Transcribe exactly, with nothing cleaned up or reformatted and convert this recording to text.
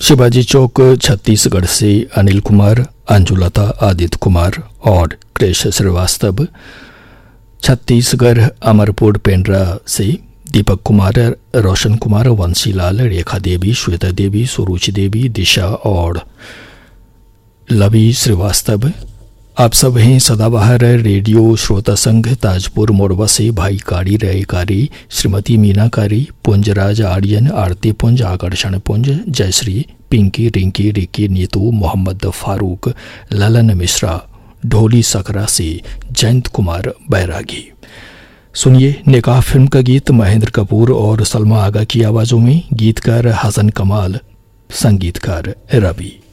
शिवाजी चौक छत्तीसगढ़ से अनिल कुमार, अंजुलता आदित्य कुमार और कृष श्रीवास्तव। छत्तीसगढ़ अमरपुर पेंड्रा से दीपक कुमार, रोशन कुमार, वंशीलाल, रेखा देवी, श्वेता देवी, सुरुचि देवी, दिशा और लवी श्रीवास्तव। आप सब हैं सदाबहार रेडियो श्रोता संघ ताजपुर मोरबा से भाई कारी रयकारी, श्रीमती मीना कारी, पुंजराज आर्यन, आरती पुंज, आकर्षण पुंज, जयश्री, पिंकी, रिंकी, रिकी, नीतू, मोहम्मद फारूक, ललन मिश्रा, ढोली सकरा से जयंत कुमार बैरागी। सुनिए निकाह फिल्म का गीत महेंद्र कपूर और सलमा आगा की आवाज़ों में, गीतकार हसन कमाल, संगीतकार रवि।